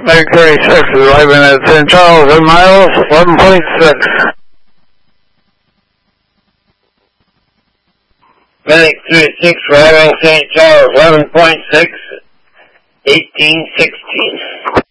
Medic 36 is arriving at St. Charles and miles 11.6. Medic 36 arriving at St. Charles 11.6, 1816.